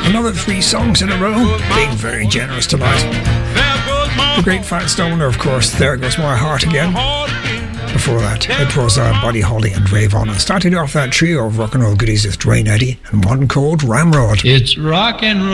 Another 3 songs in a row, being very generous tonight. The great Fat Stoner, of course, There Goes My Heart Again. Before that, it was Buddy Holly and Ray Vaughan. And starting off that trio of rock and roll goodies with Duane Eddy and one called Ramrod. It's rock and roll.